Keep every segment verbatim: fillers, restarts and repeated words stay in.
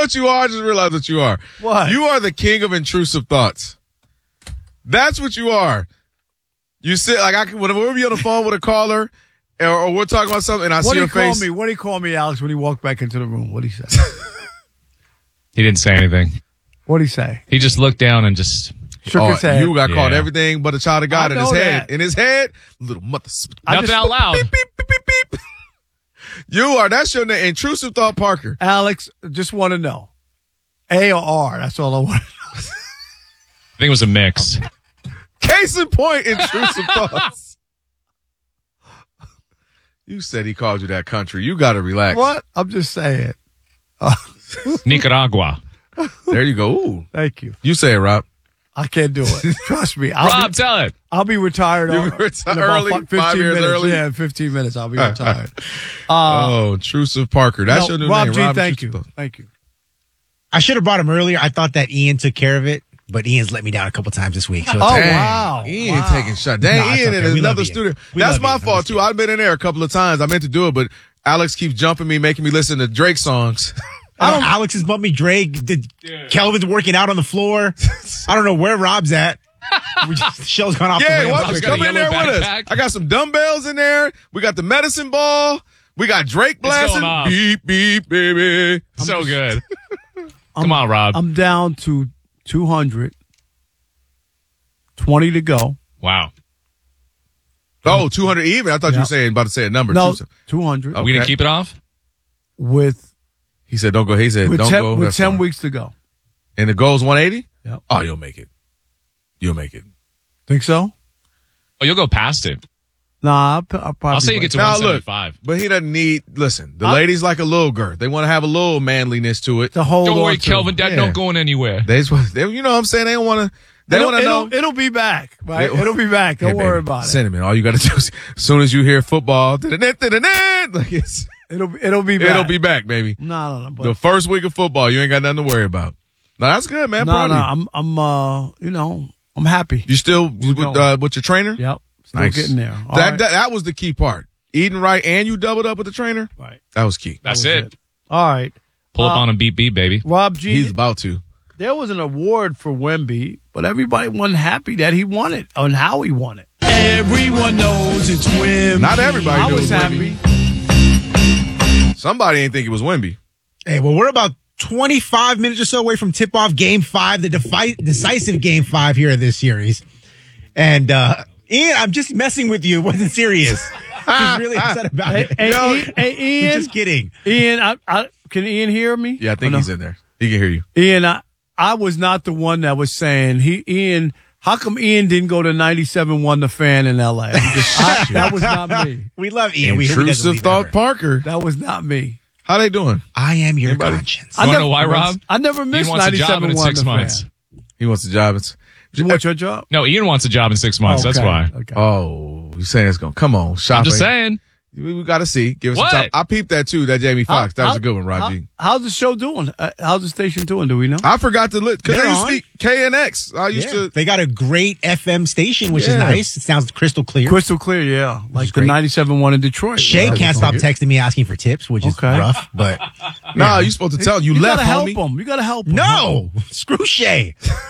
what you are? I just realized what you are. What? You are the king of intrusive thoughts. That's what you are. You sit like I can, whenever we be on the phone with a caller, or, or we're talking about something, and I what see did your he call face. me? What did he call me, Alex, when he walked back into the room? What did he say? He didn't say anything. What did he say? He just looked down and just shook oh, his head. You got called Yeah. everything but a child of God I in his know head. that. In his head, little mother. nothing out loud. Beep, beep, beep, beep, beep. You are. That's your name. Intrusive thought, Parker. Alex, just want to know. A or R? That's all I want to know. I think it was a mix. Case in point, intrusive thoughts. You said he called you that country. You got to relax. What? I'm just saying. Nicaragua. There you go. Ooh. Thank you. You say it, Rob. I can't do it. Trust me. I'll Rob, be, tell it. I'll be retired. You'll on- be retired in about early, fi- fifteen five years minutes. early? Yeah, in fifteen minutes I'll be retired. Uh, oh, intrusive Parker. That's no, your new Rob name. G, Rob thank you. Intrusive Thoughts. Thank you. I should have brought him earlier. I thought that Ian took care of it, but Ian's let me down a couple times this week. So it's Oh, okay. wow. Ian Wow. taking shots. Dang, Nah, it's Ian okay. in We love another Ian. studio. We That's love my Ian. fault, Understand. too. I've been in there a couple of times. I meant to do it, but Alex keeps jumping me, making me listen to Drake songs. I don't. Alex has bumped me. Drake. Did Kelvin's working out on the floor? I don't know where Rob's at. We just, the show's gone off the Yeah, rails. why Rob's don't you got a come in there yellow with backpack. us? I got some dumbbells in there. We got the medicine ball. We got Drake going blasting. off. Beep, beep, baby. So good. Come on, Rob. I'm down to two hundred. twenty to go. Wow. Oh, two hundred even? I thought you Yeah. were saying about to say a number. No, Two- two hundred. Oh. We Okay. didn't keep it off? With, He said, don't go. He said, with, don't ten, go. with that ten far. weeks to go. And the goal's one eighty? Yep. Oh, you'll make it. You'll make it. Think so? Oh, you'll go past it. Nah, I'll, p- I'll probably. I'll say you get to Now, one look, seventy-five. but he doesn't need, listen, the I- ladies like a little girth. They want to have a little manliness to it. to hold Don't on worry, to. Kelvin. Dad, Yeah. not going anywhere. They, just- they, you know what I'm saying? They don't want to, they It'll, want to know. it'll, it'll be back, right? It- It'll be back. Don't Hey, worry baby, about it. Cinnamon, all you got to do is, as soon as you hear football, like it's, It'll it'll be back. it'll be back, baby. No, no, no. But, The first week of football, you ain't got nothing to worry about. No, that's good, man. no, Proud no. of you. I'm I'm uh you know I'm happy. You still with, going. uh, with your trainer? Yep. Still Nice. getting there. All That, right. that that was the key part. Eating right and you doubled up with the trainer. right. That was key. That's was it. it. All right. Pull up Uh, on a beat beat, baby. Rob G. He's about to. There was an award for Wemby, but everybody wasn't happy that he won it and how he won it. Everyone knows it's Wimby. Not everybody I knew was it was happy. Wemby. Somebody ain't think it was Wemby. Hey, well, we're about twenty-five minutes or so away from tip-off game five, the defi- decisive game five here in this series. And, uh, Ian, I'm just messing with you. Wasn't serious. He's really upset about Hey, it. hey, No. Ian, hey, He's Ian, just kidding. Ian, I, I, can Ian hear me? Yeah, I think Or no? he's in there. He can hear you. Ian, I, I was not the one that was saying he. Ian, how come Ian didn't go to ninety-seven one The Fan in L A? I'm just- I- that was not me. We love Ian. We, he doesn't Intrusive leave thought ever. Parker. That was not me. How they doing? I am your Anybody? conscience. I You want to never- know why, Rob? I never Ian missed wants a job ninety-seven in one six The months. Fan. He wants a job. It's, You want your job? No, Ian wants a job in six months. That's Okay, why. Okay. oh, you saying it's going to come on. Shopping. I'm just saying. We, we got to see. Give us What? some time. I peeped that too, that Jamie Foxx. That was How- a good one, how- Rob G. How's the show doing? Uh, how's the station doing? Do we know? I forgot to look. Because They're I used to on. speak K N X. I used Yeah. to. They got a great F M station, which is Yeah. nice. It sounds crystal clear. Crystal clear, yeah. Like the great. ninety-seven one in Detroit. Shay Yeah, can't stop texting me asking for tips, which is Okay. rough, but Nah, you supposed to tell him. You, You left, gotta help homie. him. You gotta help him. no, screw Shay.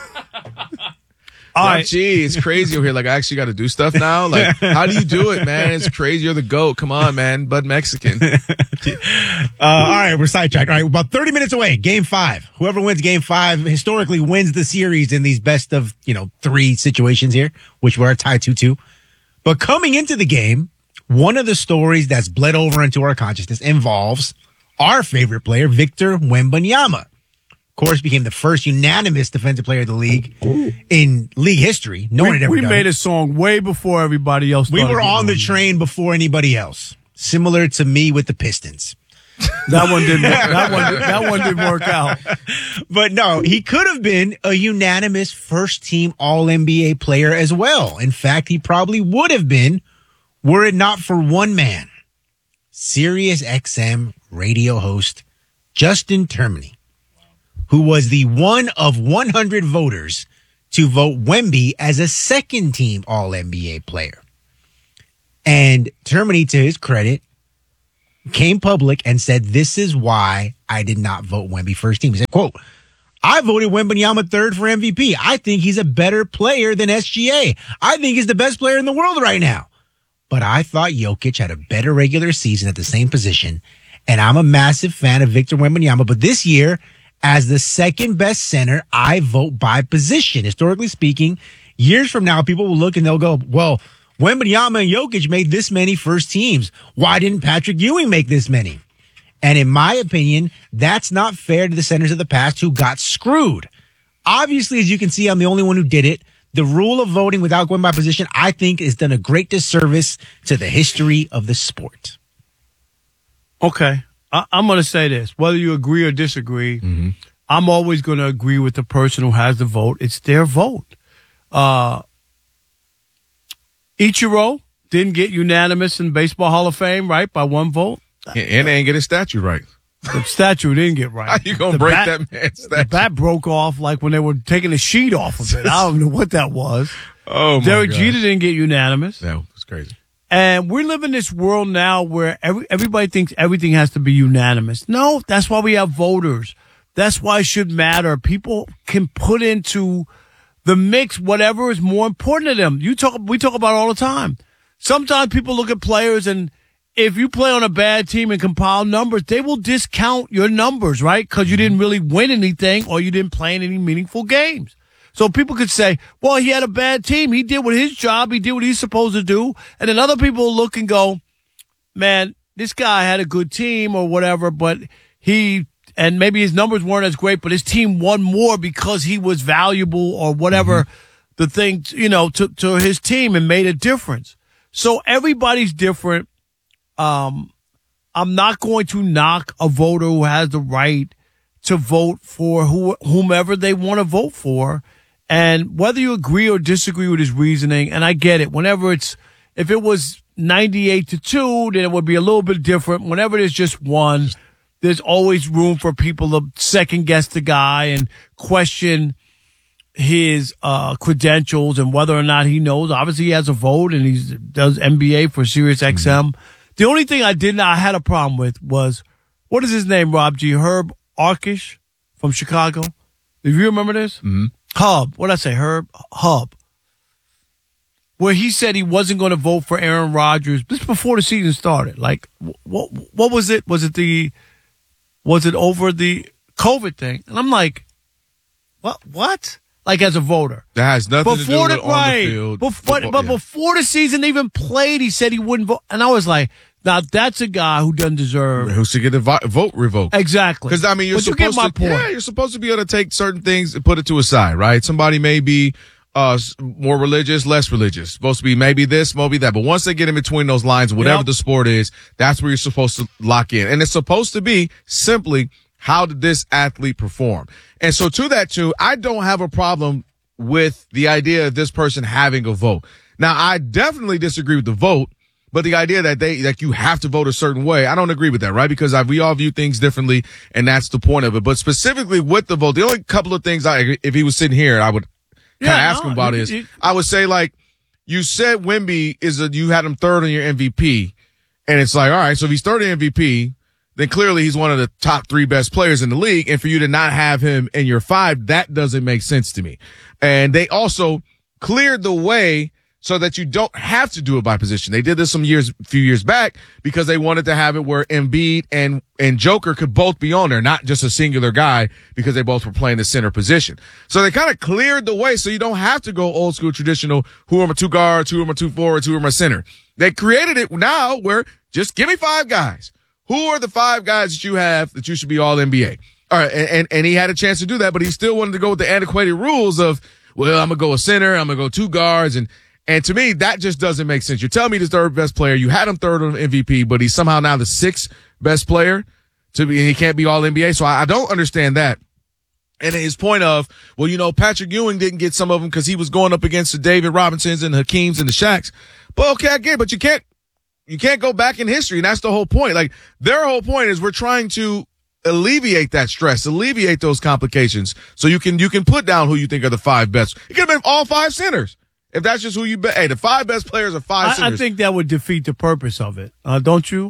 All Like, right. gee, it's crazy over here. Like, I actually got to do stuff now. Like, how do you do it, man? It's crazy. You're the GOAT. Come on, man. Bud Mexican. Uh, all right, we're sidetracked. All right, we're about thirty minutes away. Game five. Whoever wins game five historically wins the series in these best of, you know, three situations here, which were a tie two two. But coming into the game, one of the stories that's bled over into our consciousness involves our favorite player, Victor Wembanyama. Of course, became the first unanimous defensive player of the league in league history. No one We, had ever we done made it. a song way before everybody else. We started were on the getting train before anybody else. Similar to me with the Pistons. That one didn't. That one. That one didn't work out. But no, he could have been a unanimous first team All N B A player as well. In fact, he probably would have been were it not for one man, Sirius X M radio host Justin Termini, who was the one of one hundred voters to vote Wemby as a second team All N B A player. And Termini, to his credit, came public and said, this is why I did not vote Wemby first team. He said, quote, I voted Wembanyama third for M V P. I think he's a better player than S G A. I think he's the best player in the world right now. But I thought Jokic had a better regular season at the same position. And I'm a massive fan of Victor Wembanyama. But this year, as the second best center, I vote by position. Historically speaking, years from now, people will look and they'll go, well, Wembanyama and Jokic made this many first teams. Why didn't Patrick Ewing make this many? And in my opinion, that's not fair to the centers of the past who got screwed. Obviously, as you can see, I'm the only one who did it. The rule of voting without going by position, I think, has done a great disservice to the history of the sport. Okay. I- I'm going to say this. Whether you agree or disagree, mm-hmm. I'm always going to agree with the person who has the vote. It's their vote. Uh, Ichiro didn't get unanimous in Baseball Hall of Fame, right, by one vote. And, and they didn't get his statue right. The statue didn't get right. How you going to break bat, that man's statue? The bat broke off like when they were taking the sheet off of it. I don't know what that was. Oh, my Derek God. Jeter didn't get unanimous. No, it's crazy. And we live in this world now where every, everybody thinks everything has to be unanimous. No, that's why we have voters. That's why it should matter. People can put into the mix whatever is more important to them. You talk, we talk about it all the time. Sometimes people look at players, and if you play on a bad team and compile numbers, they will discount your numbers, right? Because you didn't really win anything or you didn't play in any meaningful games. So people could say, well, he had a bad team. He did what his job. He did what he's supposed to do. And then other people will look and go, man, this guy had a good team or whatever, but he, and maybe his numbers weren't as great, but his team won more because he was valuable or whatever mm-hmm. the thing, you know, to, to his team and made a difference. So everybody's different. Um, I'm not going to knock a voter who has the right to vote for who, whomever they want to vote for. And whether you agree or disagree with his reasoning, and I get it, whenever it's, if it was ninety-eight to two, then it would be a little bit different. Whenever there's just one, there's always room for people to second guess the guy and question his uh credentials and whether or not he knows. Obviously, he has a vote and he does N B A for Sirius X M. Mm-hmm. The only thing I did not had a problem with was, what is his name, Rob G? Herb Arkish from Chicago. Do you remember this? Mm-hmm. Hub. What did I say? Herb Hub. Where he said he wasn't going to vote for Aaron Rodgers. This before the season started. Like, what? What was it? Was it the? Was it over the COVID thing? And I'm like, what? What? Like as a voter. That has nothing before to do with the, on right. the field. Before, but yeah. before the season even played, he said he wouldn't vote. And I was like, now that's a guy who doesn't deserve. Who should get the vo- vote revoked. Exactly. Because, I mean, you're but supposed you get my to, point. Yeah, you're supposed to be able to take certain things and put it to a side, right? Somebody may be uh more religious, less religious. Supposed to be maybe this, maybe that. But once they get in between those lines, whatever yep. the sport is, that's where you're supposed to lock in. And it's supposed to be simply, how did this athlete perform? And so to that, too, I don't have a problem with the idea of this person having a vote. Now, I definitely disagree with the vote, but the idea that they, that you have to vote a certain way, I don't agree with that, right? Because I, we all view things differently, and that's the point of it. But specifically with the vote, the only couple of things I, if he was sitting here, I would kind of yeah, ask no, him about it, is, it, I would say, like, you said Wemby is a, you had him third on your M V P, and it's like, all right, so if he's third in M V P, then clearly he's one of the top three best players in the league. And for you to not have him in your five, that doesn't make sense to me. And they also cleared the way so that you don't have to do it by position. They did this some years, a few years back, because they wanted to have it where Embiid and, and Joker could both be on there, not just a singular guy, because they both were playing the center position. So they kind of cleared the way so you don't have to go old school traditional, who are my two guards, who are my two forwards, who are my center. They created it now where just give me five guys. Who are the five guys that you have that you should be all N B A? All right. And, and, and he had a chance to do that, but he still wanted to go with the antiquated rules of, well, I'm going to go a center. I'm going to go two guards. And, and to me, that just doesn't make sense. You're telling me the third best player. You had him third on M V P, but he's somehow now the sixth best player to be, and he can't be all N B A. So I, I don't understand that. And his point of, well, you know, Patrick Ewing didn't get some of them because he was going up against the David Robinsons and the Hakeems and the Shaqs. But okay, I get it, but you can't, You can't go back in history, and that's the whole point. Like, their whole point is we're trying to alleviate that stress, alleviate those complications, so you can you can put down who you think are the five best. It could have been all five centers. If that's just who you bet. Hey, the five best players are five I, centers. I think that would defeat the purpose of it, uh, don't you? I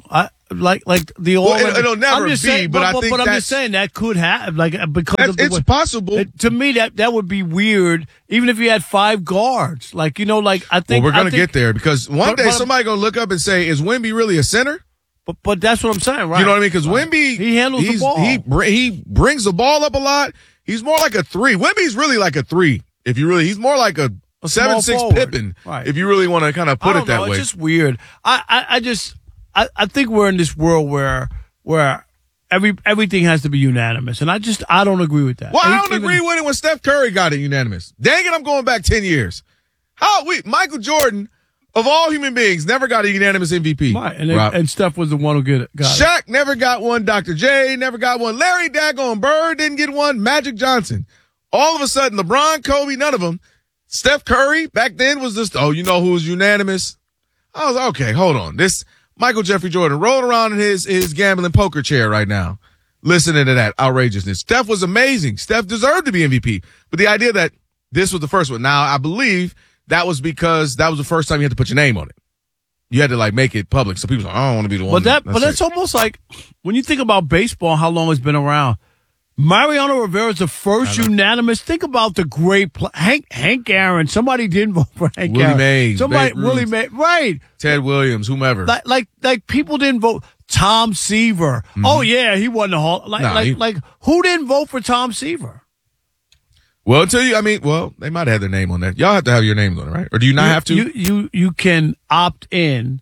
like like the all. Well, it- it'll never I'm just be, saying, but I think but I'm that's- just saying that could happen. Like uh, because That's- of the it's way- possible. It- to me, that that would be weird. Even if you had five guards, like you know, like I Well, think we're I gonna think- get there because one But- day but- somebody gonna look up and say, "Is Wemby really a center?" But but that's what I'm saying, right? You know what I mean? Because Wemby, He handles the he's- ball. He br- he brings the ball up a lot. He's more like a three. Wemby's really like a three. If you really, he's more like a, A seven small six forward. Pippen. Right. If you really want to kind of I put don't it that know, way. It's just weird. I, I, I just I, I think we're in this world where where every everything has to be unanimous, and I just I don't agree with that. Well, I And don't even- agree with it when Steph Curry got it unanimous. Dang it, I'm going back ten years. How we Michael Jordan, of all human beings, never got a unanimous M V P. Right, and, then, Rob. and Steph was the one who get it. Got it. Shaq never got one. Doctor J never got one. Larry Daggone Bird didn't get one. Magic Johnson. All of a sudden, LeBron, Kobe, none of them. Steph Curry back then was just, oh, you know who was unanimous? I was like, okay, hold on. This Michael Jeffrey Jordan rolling around in his, his gambling poker chair right now, listening to that outrageousness. Steph was amazing. Steph deserved to be M V P. But the idea that this was the first one. Now, I believe that was because that was the first time you had to put your name on it. You had to like make it public. So people were like, I don't want to be the one. But that, but that's it. almost like when you think about baseball, how long it's been around. Mariano Rivera is the first unanimous. Think about the great play. Hank Hank Aaron. Somebody didn't vote for Hank Willie Aaron. Mays, Somebody Babe Willie Ruth. Mays. Right. Ted Williams, whomever. Like like like people didn't vote. Tom Seaver. Oh yeah, he won the hall. Like Nah, like he- like who didn't vote for Tom Seaver? Well, until you, I mean, well, they might have their name on there. Y'all have to have your names on it, right? Or do you not you, have to? You you you can opt in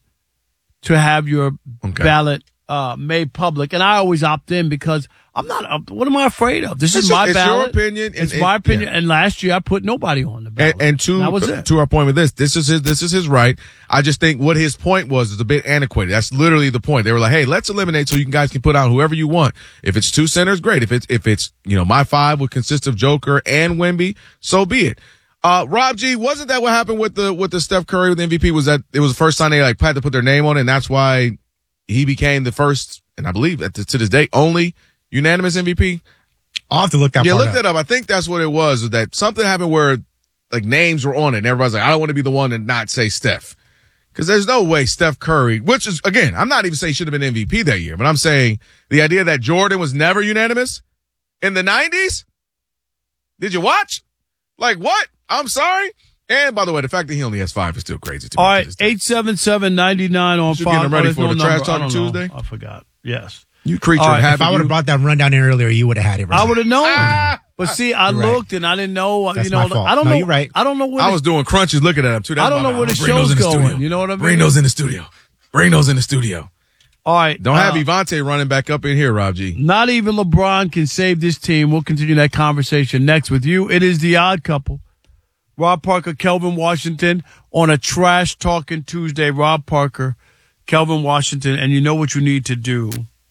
to have your Okay. ballot uh, made public, and I always opt in because I'm not. uh, What am I afraid of? This It's is your- my it's your ballot. opinion, and It's it- my opinion. yeah. And last year I put nobody on the ballot. And, and to that was it. to our point with this, this is his this is his right. I just think what his point was is a bit antiquated. That's literally the point. They were like, hey, let's eliminate so you guys can put out whoever you want. If it's two centers, great. If it's if it's you know my five would consist of Joker and Wemby, so be it. Uh, Rob G, wasn't that what happened with the with the Steph Curry with the M V P? Was that it was the first time they like had to put their name on it, and that's why he became the first, and I believe at the, to this day only unanimous M V P. I'll have to look that Yeah, part look up. that up. I think that's what it was, was that something happened where like names were on it and everybody's like, I don't want to be the one to not say Steph. Cause there's no way Steph Curry, which is again, I'm not even saying he should have been M V P that year, but I'm saying the idea that Jordan was never unanimous in the nineties. Did you watch? Like what? I'm sorry. And by the way, the fact that he only has five is still crazy to me. All to right, this day. eight seven seven ninety nine on You five. getting ready Oh, there's for no the number. Trash I Talking don't know. Tuesday? I forgot. Yes. You creature All of right, habit. If I would have you- brought that rundown in earlier, you would have had it right. I would have known. Ah! But see, I You're right. looked and I didn't know. That's you know, my fault. I don't No, know. you're right. I don't know where I the- was doing crunches looking at him too. That's I don't why know where the bring those show's in the going. studio. You know what I mean? Bring those in the studio. Bring those in the studio. All right. Don't have uh, Ivante running back up in here, Rob G. Not even LeBron can save this team. We'll continue that conversation next with you. It is the Odd Couple. Rob Parker, Kelvin Washington on a Trash Talking Tuesday. Rob Parker, Kelvin Washington, and you know what you need to do.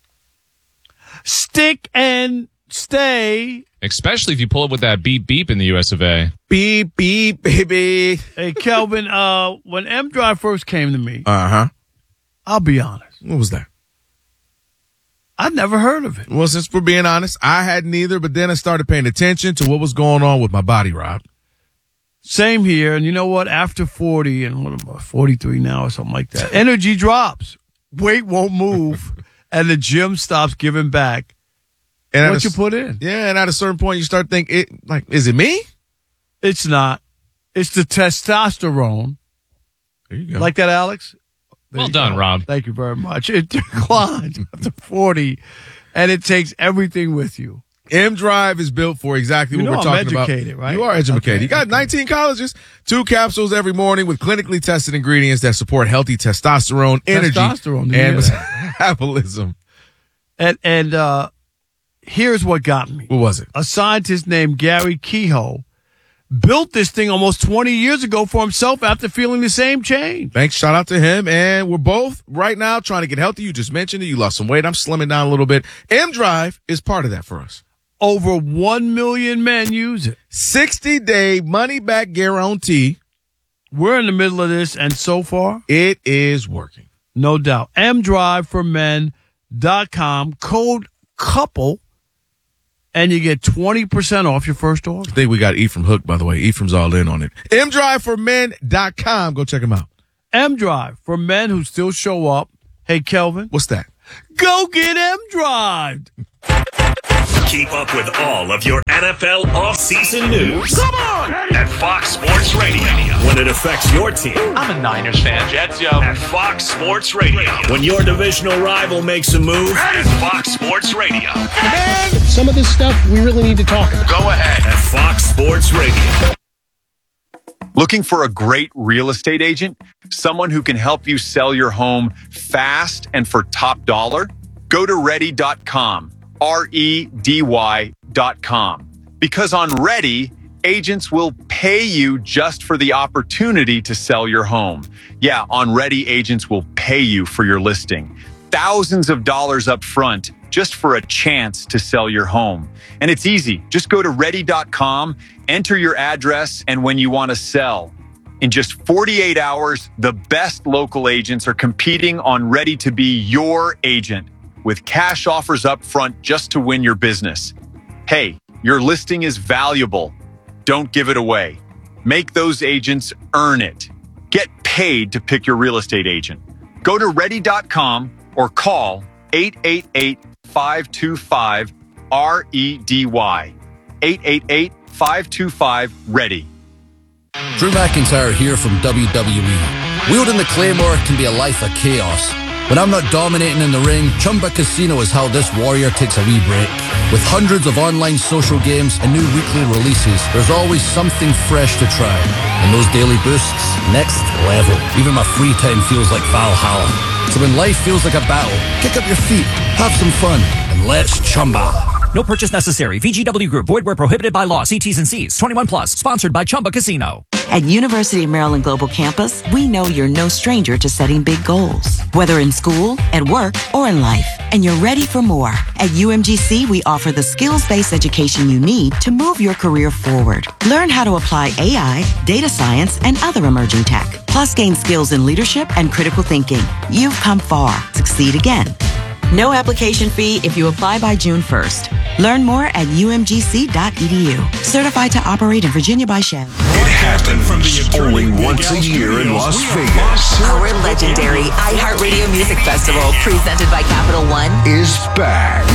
Stick and stay. Especially if you pull up with that beep beep in the U S of A. Beep, beep, baby. Hey, Kelvin, uh, when M Drive first came to me, Uh huh. I'll be honest, What was that? I'd never heard of it. Well, since we're being honest, I hadn't either, but then I started paying attention to what was going on with my body, Rob. Same here. And you know what? After forty, and what am I, forty-three now or something like that, energy drops. Weight won't move. And the gym stops giving back And at what a you s- put in. Yeah, and at a certain point, you start thinking, it like, is it me? It's not. It's the testosterone. There you go. Like that, Alex? There Well you done, go. Rob. Thank you very much. It declines after forty, and it takes everything with you. M Drive is built for exactly You what know we're I'm talking educated, about. right? You are educated. Okay, you got okay. nineteen colleges, two capsules every morning with clinically tested ingredients that support healthy testosterone, energy, Testosterone, did you and hear metabolism. And and uh, here's what got me. What was it? A scientist named Gary Kehoe built this thing almost twenty years ago for himself after feeling the same change. Thanks. Shout out to him. And we're both right now trying to get healthy. You just mentioned it. You lost some weight. I'm slimming down a little bit. M Drive is part of that for us. Over one million men use it. sixty day money back guarantee. We're in the middle of this, and so far, It is working. no doubt. M drive for men dot com, code COUPLE, and you get twenty percent off your first order. I think we got Ephraim hooked, by the way. Ephraim's all in on it. M drive for men dot com. Go check him out. M drive for men who still show up. Hey, Kelvin, What's that? Go get M-Drive. Keep up with all of your N F L offseason news. Come on! At Fox Sports Radio. When it affects your team. I'm a Niners fan. Jets, yo. At Fox Sports Radio. When your divisional rival makes a move. At Fox Sports Radio. Man, some of this stuff we really need to talk about. Go ahead. At Fox Sports Radio. Looking for a great real estate agent? Someone who can help you sell your home fast and for top dollar? Go to ready dot com. R E D Y dot com. Because on Ready, agents will pay you just for the opportunity to sell your home. Yeah, on Ready, agents will pay you for your listing. Thousands of dollars up front just for a chance to sell your home. And it's easy. Just go to ready dot com, enter your address, and when you want to sell. In just forty-eight hours, the best local agents are competing on Ready to be your agent, with cash offers up front just to win your business. Hey, your listing is valuable. Don't give it away. Make those agents earn it. Get paid to pick your real estate agent. Go to ready dot com or call eight eight eight, five two five, R E D Y. eight eight eight, five two five, READY. Drew McIntyre here from W W E. Wielding the Claymore can be a life of chaos. When I'm not dominating in the ring, Chumba Casino is how this warrior takes a wee break. With hundreds of online social games and new weekly releases, there's always something fresh to try. And those daily boosts, next level. Even my free time feels like Valhalla. So when life feels like a battle, kick up your feet, have some fun, and let's chumba. No purchase necessary. V G W Group. Void where prohibited by law. See T's and C's. twenty-one plus. Sponsored by Chumba Casino. At University of Maryland Global Campus, we know you're no stranger to setting big goals, whether in school, at work, or in life. And you're ready for more. At U M G C, we offer the skills-based education you need to move your career forward. Learn how to apply A I, data science, and other emerging tech. Plus, gain skills in leadership and critical thinking. You've come far. Succeed again. No application fee if you apply by June first. Learn more at U M G C dot E D U. Certified to operate in Virginia by Shell. It happens only once a year in Las Vegas. Our legendary iHeartRadio Music Festival, presented by Capital One, Is back.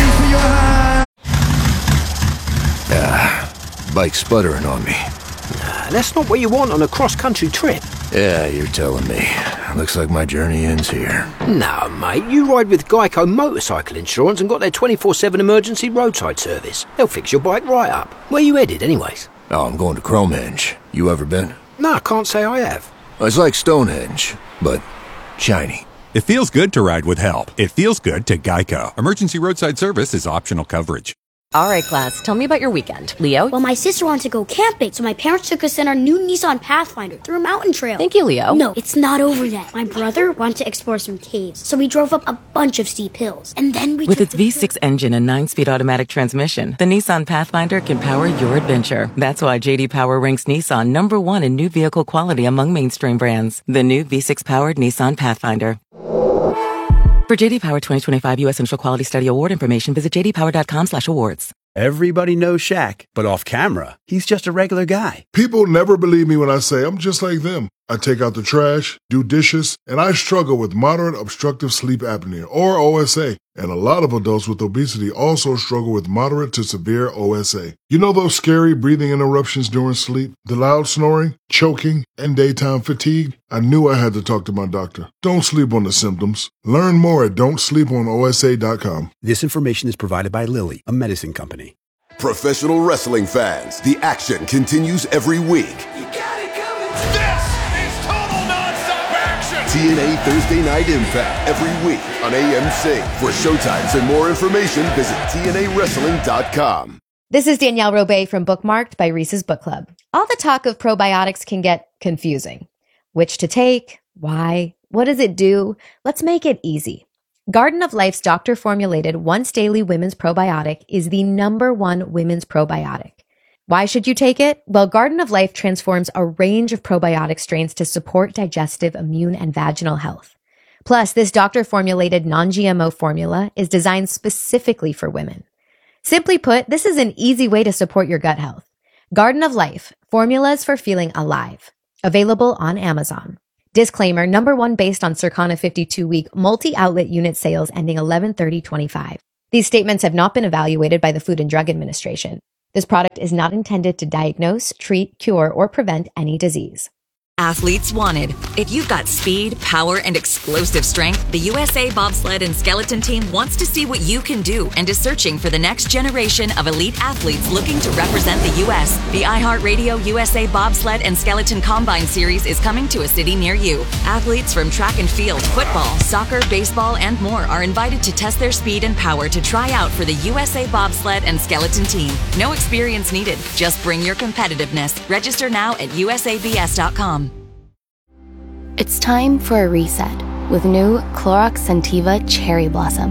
Ah, bike sputtering on me. Nah, that's not what you want on a cross-country trip. Yeah, you're telling me. Looks like my journey ends here. No, mate, you ride with Geico Motorcycle Insurance and got their twenty-four seven emergency roadside service. They'll fix your bike right up. Where you headed, anyways? Oh, I'm going to Cromenge. You ever been? No, I can't say I have. It's like Stonehenge, but shiny. It feels good to ride with help. It feels good to Geico. Emergency roadside service is optional coverage. All right, class, tell me about your weekend. Leo? Well, my sister wanted to go camping, so my parents took us in our new Nissan Pathfinder through a mountain trail. Thank you, Leo. No, it's not over yet. My brother wanted to explore some caves, so we drove up a bunch of steep hills. And then we With took its the V six engine and nine-speed automatic transmission, the Nissan Pathfinder can power your adventure. That's why J D Power ranks Nissan number one in new vehicle quality among mainstream brands. The new V six-powered Nissan Pathfinder. For J D Power twenty twenty-five U S Central Quality Study Award information, visit j d power dot com slash awards. Everybody knows Shaq, but off camera, he's just a regular guy. People never believe me when I say I'm just like them. I take out the trash, do dishes, and I struggle with moderate obstructive sleep apnea, or O S A. And a lot of adults with obesity also struggle with moderate to severe O S A. You know those scary breathing interruptions during sleep, the loud snoring, choking, and daytime fatigue? I knew I had to talk to my doctor. Don't sleep on the symptoms. Learn more at don't sleep on O S A dot com. This information is provided by Lilly, a medicine company. Professional wrestling fans, the action continues every week. T N A Thursday Night Impact every week on A M C. For showtimes and more information, visit T N A wrestling dot com. This is Danielle Robay from Bookmarked by Reese's Book Club. All the talk of probiotics can get confusing. Which to take? Why? What does it do? Let's make it easy. Garden of Life's doctor-formulated once-daily women's probiotic is the number one women's probiotic. Why should you take it? Well, Garden of Life transforms a range of probiotic strains to support digestive, immune, and vaginal health. Plus, this doctor-formulated non-G M O formula is designed specifically for women. Simply put, this is an easy way to support your gut health. Garden of Life, formulas for feeling alive. Available on Amazon. Disclaimer, number one based on Circana fifty-two week multi-outlet unit sales ending eleven thirty twenty-five. These statements have not been evaluated by the Food and Drug Administration. This product is not intended to diagnose, treat, cure, or prevent any disease. Athletes wanted. If you've got speed, power, and explosive strength, the U S A Bobsled and Skeleton Team wants to see what you can do and is searching for the next generation of elite athletes looking to represent the U S. The iHeartRadio U S A Bobsled and Skeleton Combine Series is coming to a city near you. Athletes from track and field, football, soccer, baseball, and more are invited to test their speed and power to try out for the U S A Bobsled and Skeleton Team. No experience needed. Just bring your competitiveness. Register now at U S A B S dot com. It's time for a reset with new Clorox Scentiva Cherry Blossom.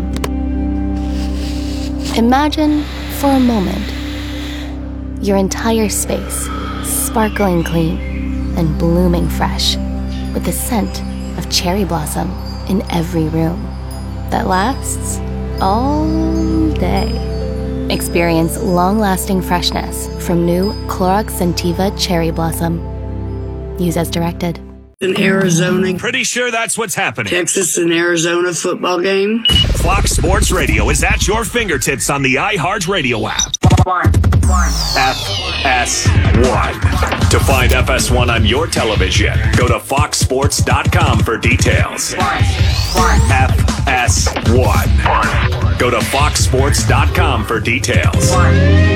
Imagine, for a moment, your entire space sparkling clean and blooming fresh with the scent of cherry blossom in every room that lasts all day. Experience long-lasting freshness from new Clorox Scentiva Cherry Blossom. Use as directed. In Arizona. Pretty sure that's what's happening. Texas and Arizona football game. Fox Sports Radio is at your fingertips on the iHeartRadio app. One, one. F S one. To find F S one on your television, go to fox sports dot com for details. One, one. F S one. Go to fox sports dot com for details. One.